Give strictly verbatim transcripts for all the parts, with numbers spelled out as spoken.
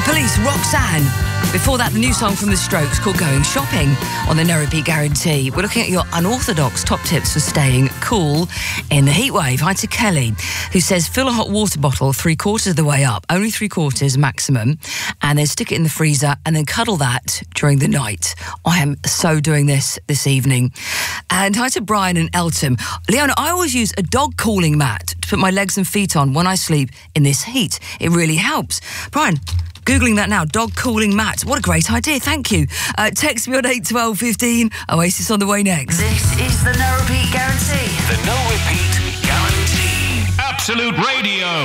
Police, Roxanne. Before that, the new song from The Strokes called Going Shopping on the No Repeat Guarantee. We're looking at your unorthodox top tips for staying cool in the heatwave. Hi to Kelly, who says fill a hot water bottle three quarters of the way up, only three quarters maximum, and then stick it in the freezer and then cuddle that during the night. I am so doing this this evening. And hi to Brian and Elton. Leona, I always use a dog cooling mat to put my legs and feet on when I sleep in this heat. It really helps. Brian, Googling that now, dog cooling mat. What a great idea, thank you. Uh, text me on eight twelve fifteen. Oasis on the way next. This is the No Repeat Guarantee. The No Repeat Guarantee. Absolute Radio.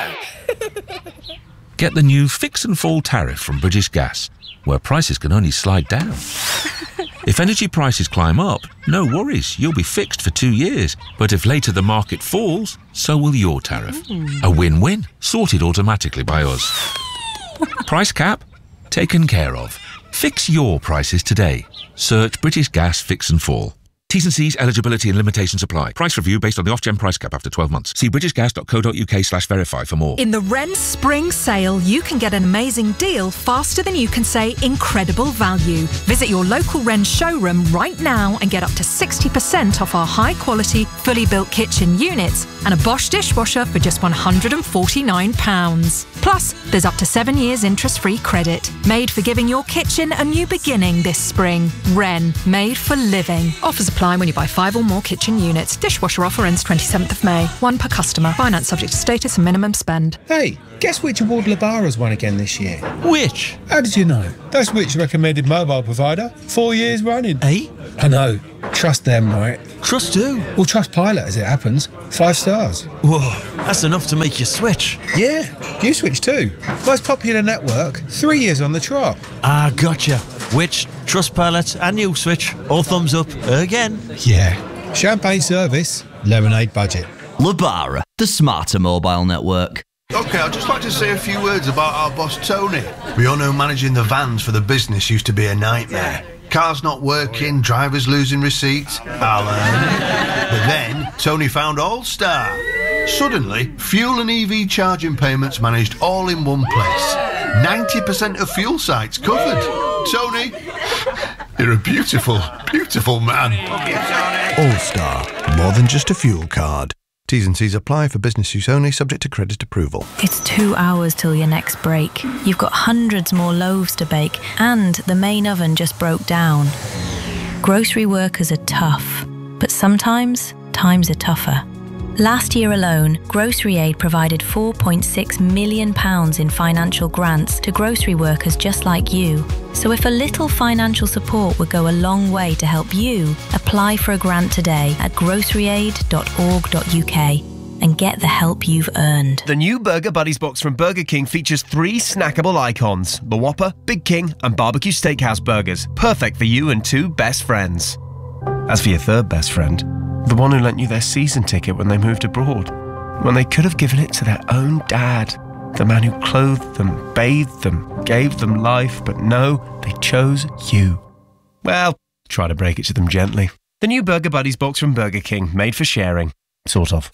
Radio. Get the new Fix and Fall tariff from British Gas, where prices can only slide down. If energy prices climb up, no worries, you'll be fixed for two years. But if later the market falls, so will your tariff. Mm. A win-win, sorted automatically by us. Price cap? Taken care of. Fix your prices today. Search British Gas Fix and Fall. T's and C's, eligibility and limitations apply. Price review based on the Ofgem price cap after twelve months. See britishgas.co.uk slash verify for more. In the Wren Spring Sale, you can get an amazing deal faster than you can say incredible value. Visit your local Wren showroom right now and get up to sixty percent off our high-quality, fully built kitchen units and a Bosch dishwasher for just one hundred forty-nine pounds. Plus, there's up to seven years interest-free credit. Made for giving your kitchen a new beginning this spring. Wren, made for living. Offers apply when you buy five or more kitchen units. Dishwasher offer ends twenty-seventh of May. One per customer. Finance subject to status and minimum spend. Hey, guess which award Labara's won again this year? Which? How did you know? That's which recommended mobile provider. Four years running. Eh? I know. Trust them, right? Trust who? Well, Trustpilot, as it happens. Five stars. Whoa, that's enough to make you switch. Yeah, you switch too. Most popular network. Three years on the trot. Ah, gotcha. Which, Trustpilot and you switch. All thumbs up again. Yeah. Champagne service. Lemonade budget. Labara, the smarter mobile network. OK, I'd just like to say a few words about our boss, Tony. We all know managing the vans for the business used to be a nightmare. Cars not working, drivers losing receipts. Alan. But then, Tony found All-Star. Suddenly, fuel and E V charging payments managed all in one place. ninety percent of fuel sites covered. Tony, you're a beautiful, beautiful man. All-Star, more than just a fuel card. T's and C's apply for business use only, subject to credit approval. It's two hours till your next break. You've got hundreds more loaves to bake, and the main oven just broke down. Grocery workers are tough, but sometimes times are tougher. Last year alone, Grocery Aid provided four point six million pounds in financial grants to grocery workers just like you. So if a little financial support would go a long way to help you, apply for a grant today at grocery aid dot org dot U K and get the help you've earned. The new Burger Buddies box from Burger King features three snackable icons: the Whopper, Big King and Barbecue Steakhouse burgers. Perfect for you and two best friends. As for your third best friend, the one who lent you their season ticket when they moved abroad, when they could have given it to their own dad, the man who clothed them, bathed them, gave them life, but no, they chose you. Well, try to break it to them gently. The new Burger Buddies box from Burger King, made for sharing. Sort of.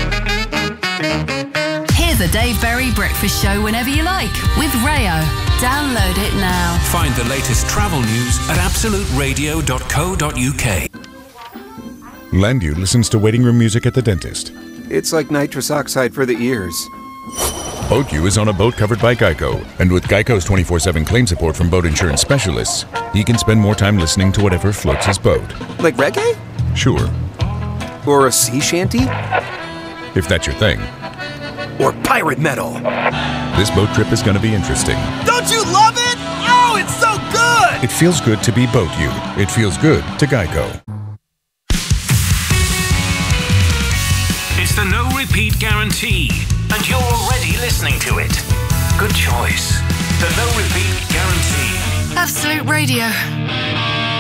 Hear the Dave Berry Breakfast Show whenever you like with Rayo. Download it now. Find the latest travel news at absolute radio dot co dot U K. Landu listens to waiting room music at the dentist. It's like nitrous oxide for the ears. BoatU is on a boat covered by Geico, and with Geico's twenty-four seven claim support from boat insurance specialists, he can spend more time listening to whatever floats his boat. Like reggae? Sure. Or a sea shanty? If that's your thing. Or pirate metal. This boat trip is going to be interesting. Don't you love it? Oh, it's so good! It feels good to be BoatU. It feels good to Geico. It's the No Repeat Guarantee, and you're already listening to it. Good choice. The No Repeat Guarantee. Absolute Radio.